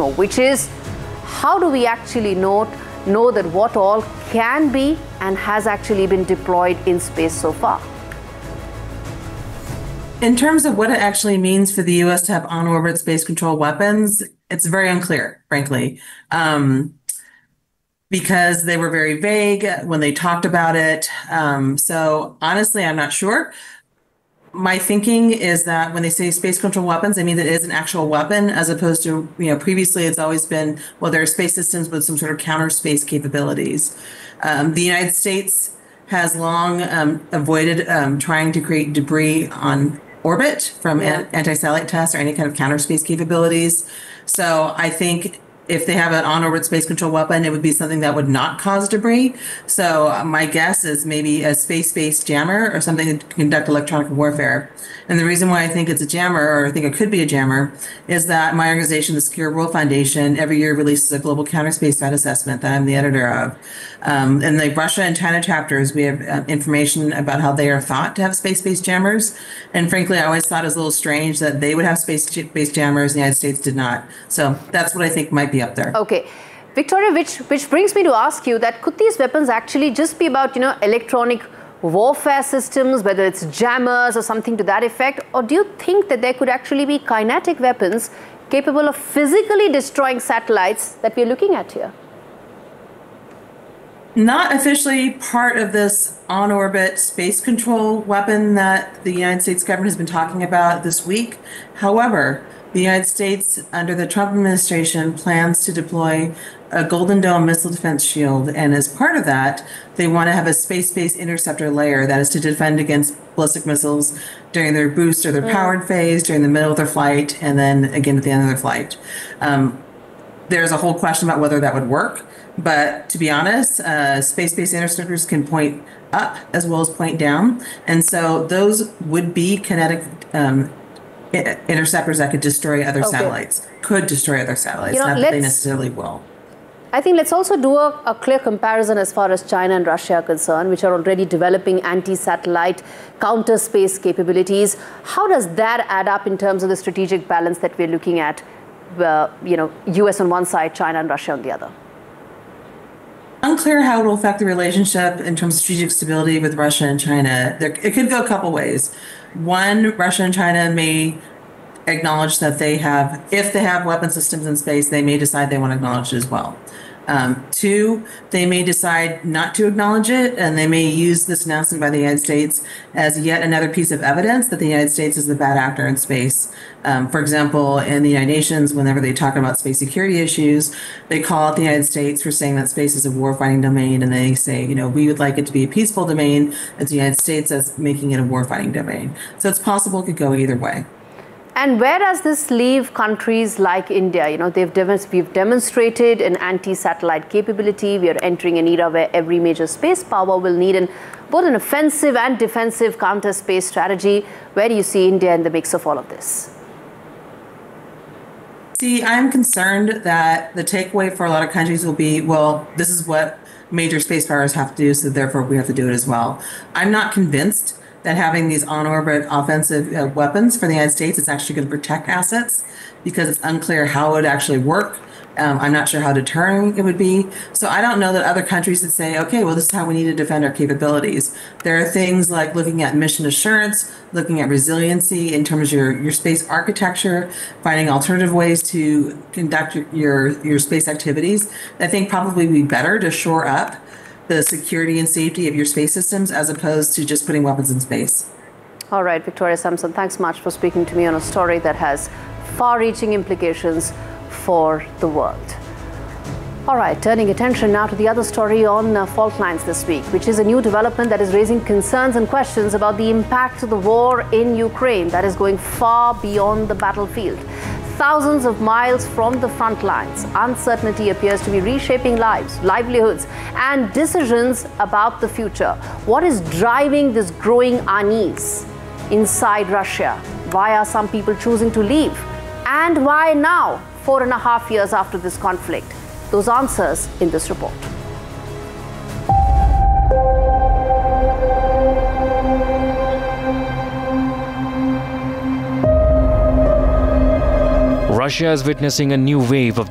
know, which is how do we actually know that what all can be and has actually been deployed in space so far? In terms of what it actually means for the U.S. to have on-orbit space control weapons, it's very unclear, frankly, because they were very vague when they talked about it. So honestly, I'm not sure. My thinking is that when they say space control weapons, I mean that it is an actual weapon, as opposed to, previously it's always been, well, there are space systems with some sort of counter space capabilities. The United States has long avoided trying to create debris on orbit from anti-satellite tests or any kind of counter space capabilities. So I think if they have an on-orbit space control weapon, it would be something that would not cause debris. So my guess is maybe a space-based jammer or something to conduct electronic warfare. And the reason why I think it's a jammer, or I think it could be a jammer, is that my organization, the Secure World Foundation, every year releases a global counter space threat assessment that I'm the editor of. In the Russia and China chapters, we have information about how they are thought to have space-based jammers. And frankly, I always thought it was a little strange that they would have space-based jammers and the United States did not. So that's what I think might be up there. Okay. Victoria, which brings me to ask you that could these weapons actually just be about, electronic warfare systems, whether it's jammers or something to that effect? Or do you think that there could actually be kinetic weapons capable of physically destroying satellites that we're looking at here? Not officially part of this on-orbit space control weapon that the United States government has been talking about this week. However, the United States, under the Trump administration, plans to deploy a Golden Dome missile defense shield. And as part of that, they want to have a space-based interceptor layer that is to defend against ballistic missiles during their boost or their powered phase, during the middle of their flight, and then again at the end of their flight. There's a whole question about whether that would work. But to be honest, space-based interceptors can point up as well as point down. And so those would be kinetic interceptors that could destroy other satellites, not that they necessarily will. I think let's also do a clear comparison as far as China and Russia are concerned, which are already developing anti-satellite counter space capabilities. How does that add up in terms of the strategic balance that we're looking at, US on one side, China and Russia on the other? Unclear how it will affect the relationship in terms of strategic stability with Russia and China. It could go a couple ways. One, Russia and China may acknowledge that if they have weapon systems in space, they may decide they want to acknowledge it as well. Two, they may decide not to acknowledge it, and they may use this announcement by the United States as yet another piece of evidence that the United States is the bad actor in space. For example, in the United Nations, whenever they talk about space security issues, they call out the United States for saying that space is a warfighting domain, and they say, we would like it to be a peaceful domain. It's the United States that's making it a warfighting domain. So it's possible it could go either way. And where does this leave countries like India? We've demonstrated an anti-satellite capability. We are entering an era where every major space power will need both an offensive and defensive counter-space strategy. Where do you see India in the mix of all of this? See, I'm concerned that the takeaway for a lot of countries will be, well, this is what major space powers have to do, so therefore we have to do it as well. I'm not convinced that having these on-orbit offensive weapons for the United States is actually going to protect assets, because it's unclear how it would actually work. I'm not sure how deterring it would be. So I don't know that other countries would say, okay, well, this is how we need to defend our capabilities. There are things like looking at mission assurance, looking at resiliency in terms of your space architecture, finding alternative ways to conduct your space activities. I think probably would be better to shore up the security and safety of your space systems as opposed to just putting weapons in space. All right, Victoria Sampson, thanks much for speaking to me on a story that has far-reaching implications for the world. All right, turning attention now to the other story on fault lines this week, which is a new development that is raising concerns and questions about the impact of the war in Ukraine that is going far beyond the battlefield. Thousands of miles from the front lines, uncertainty appears to be reshaping lives, livelihoods, and decisions about the future. What is driving this growing unease inside Russia? Why are some people choosing to leave? And why now, 4.5 years after this conflict? Those answers in this report. Russia is witnessing a new wave of